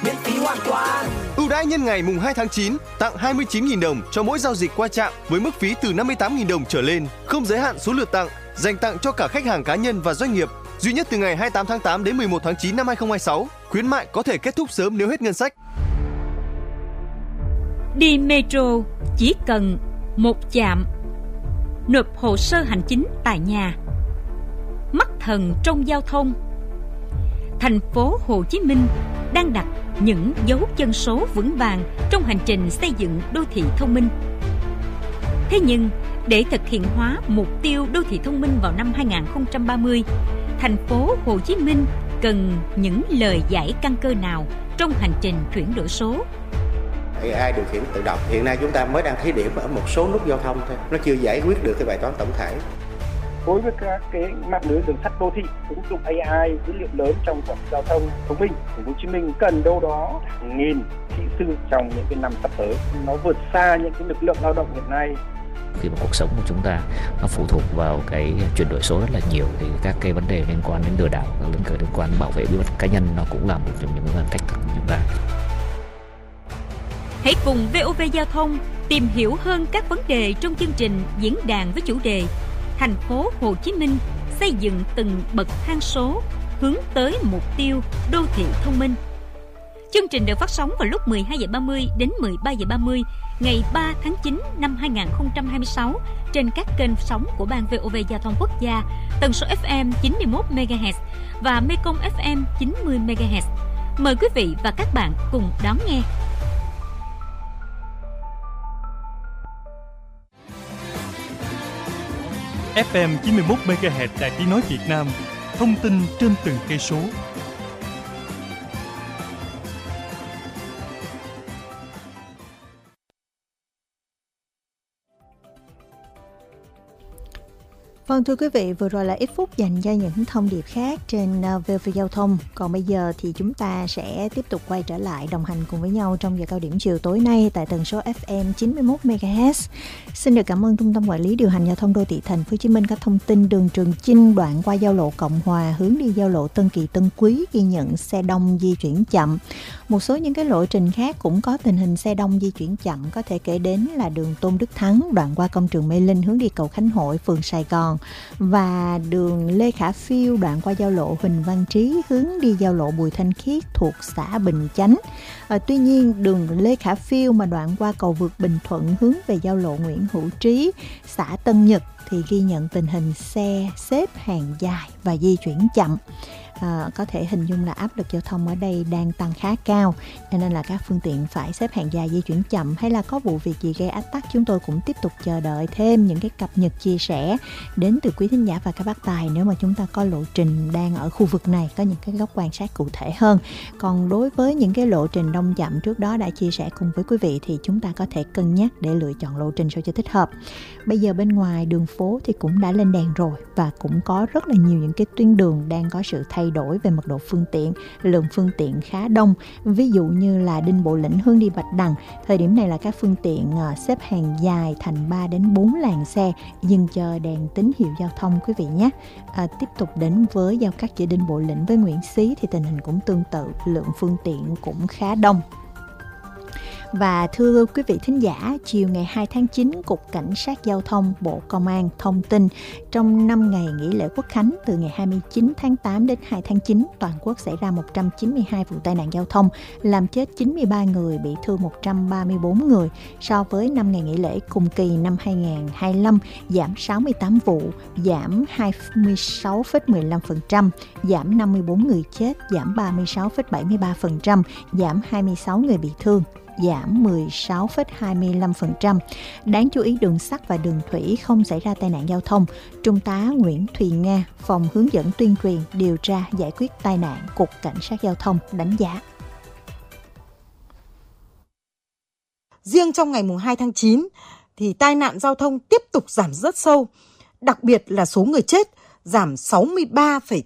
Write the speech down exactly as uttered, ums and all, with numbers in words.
miễn phí hoàn toàn. Ưu đãi nhân ngày mùng hai tháng chín, tặng hai mươi chín nghìn đồng cho mỗi giao dịch qua trạm với mức phí từ năm mươi tám nghìn đồng trở lên, không giới hạn số lượt tặng, dành tặng cho cả khách hàng cá nhân và doanh nghiệp. Duy nhất từ ngày hai mươi tám tháng tám đến mười một tháng chín năm hai không hai sáu. Khuyến mại có thể kết thúc sớm nếu hết ngân sách. Đi metro chỉ cần một chạm, nộp hồ sơ hành chính tại nhà. Mắt thần trong giao thông. Thành phố Hồ Chí Minh đang đặt những dấu chân số vững vàng trong hành trình xây dựng đô thị thông minh. Thế nhưng, để thực hiện hóa mục tiêu đô thị thông minh vào năm hai không ba mươi, thành phố Hồ Chí Minh cần những lời giải căn cơ nào trong hành trình chuyển đổi số? a i điều khiển tự động hiện nay chúng ta mới đang thí điểm ở một số nút giao thông thôi, nó chưa giải quyết được cái bài toán tổng thể. Đối với các cái mạng lưới đường sắt đô thị, ứng dụng a i dữ liệu lớn trong quản lý giao thông thông minh, Thành phố Hồ Chí Minh cần đâu đó hàng nghìn kỹ sư trong những cái năm sắp tới. Nó vượt xa những cái lực lượng lao động hiện nay. Khi mà cuộc sống của chúng ta nó phụ thuộc vào cái chuyển đổi số rất là nhiều, thì các cái vấn đề liên quan đến lừa đảo, các liên quan đến bảo vệ bí mật cá nhân nó cũng là một trong những cái thách thức của chúng ta. Hãy cùng vê o vê Giao thông tìm hiểu hơn các vấn đề trong chương trình diễn đàn với chủ đề Thành phố Hồ Chí Minh xây dựng từng bậc thang số hướng tới mục tiêu đô thị thông minh. Chương trình được phát sóng vào lúc mười hai giờ ba mươi đến mười ba giờ ba mươi ngày ba tháng chín năm hai không hai sáu trên các kênh sóng của Ban vê o vê Giao thông Quốc gia, tần số ép em chín mươi mốt mê ga héc và Mekong ép em chín mươi mê ga héc. Mời quý vị và các bạn cùng đón nghe. ép em chín mươi mốt mê ga héc Đài Tiếng nói Việt Nam, thông tin trên từng cây số. Vâng, thưa quý vị, vừa rồi là ít phút dành cho những thông điệp khác trên vê o vê Giao thông. Còn bây giờ thì chúng ta sẽ tiếp tục quay trở lại đồng hành cùng với nhau trong giờ cao điểm chiều tối nay tại tần số ép em chín mươi mốt mê ga héc. Xin được cảm ơn Trung tâm Quản lý Điều hành Giao thông Đô thị Thành phố Hồ Chí Minh có thông tin đường Trường Chinh đoạn qua giao lộ Cộng Hòa hướng đi giao lộ Tân Kỳ Tân Quý ghi nhận xe đông di chuyển chậm. Một số những cái lộ trình khác cũng có tình hình xe đông di chuyển chậm, có thể kể đến là đường Tôn Đức Thắng đoạn qua công trường Mê Linh hướng đi cầu Khánh Hội, phường Sài Gòn, và đường Lê Khả Phiêu đoạn qua giao lộ Huỳnh Văn Trí hướng đi giao lộ Bùi Thanh Khiết thuộc xã Bình Chánh. À, tuy nhiên đường Lê Khả Phiêu mà đoạn qua cầu vượt Bình Thuận hướng về giao lộ Nguyễn Hữu Trí, xã Tân Nhật thì ghi nhận tình hình xe xếp hàng dài và di chuyển chậm. À, có thể hình dung là áp lực giao thông ở đây đang tăng khá cao, cho nên là các phương tiện phải xếp hàng dài di chuyển chậm, hay là có vụ việc gì gây ách tắc, chúng tôi cũng tiếp tục chờ đợi thêm những cái cập nhật chia sẻ đến từ quý thính giả và các bác tài nếu mà chúng ta có lộ trình đang ở khu vực này, có những cái góc quan sát cụ thể hơn. Còn đối với những cái lộ trình đông chậm trước đó đã chia sẻ cùng với quý vị thì chúng ta có thể cân nhắc để lựa chọn lộ trình sao cho thích hợp. Bây giờ bên ngoài đường phố thì cũng đã lên đèn rồi, và cũng có rất là nhiều những cái tuyến đường đang có sự thay đổi về mật độ phương tiện, lượng phương tiện khá đông. Ví dụ như là Đinh Bộ Lĩnh hướng đi Bạch Đằng, thời điểm này là các phương tiện xếp hàng dài thành ba đến bốn làn xe dừng chờ đèn tín hiệu giao thông quý vị nhé. À, tiếp tục đến với giao cắt giữa Đinh Bộ Lĩnh với Nguyễn Xí thì tình hình cũng tương tự, lượng phương tiện cũng khá đông. Và thưa quý vị thính giả, chiều ngày hai tháng chín, Cục Cảnh sát Giao thông Bộ Công an thông tin trong năm ngày nghỉ lễ Quốc khánh từ ngày hai mươi chín tháng tám đến hai tháng chín, toàn quốc xảy ra một trăm chín mươi hai vụ tai nạn giao thông, làm chết chín mươi ba người, bị thương một trăm ba mươi bốn người. So với năm ngày nghỉ lễ cùng kỳ năm hai không hai lăm, giảm sáu mươi tám vụ, giảm hai mươi sáu phẩy mười lăm phần trăm, giảm năm mươi bốn người chết, giảm ba mươi sáu phẩy bảy mươi ba phần trăm, giảm hai mươi sáu người bị thương, giảm mười sáu phẩy hai mươi lăm phần trăm. Đáng chú ý, đường sắt và đường thủy không xảy ra tai nạn giao thông. Trung tá Nguyễn Thùy Nga, Phòng Hướng dẫn tuyên truyền, điều tra, giải quyết tai nạn, Cục Cảnh sát Giao thông đánh giá. Riêng trong ngày hai tháng chín thì tai nạn giao thông tiếp tục giảm rất sâu, đặc biệt là số người chết giảm sáu mươi ba phẩy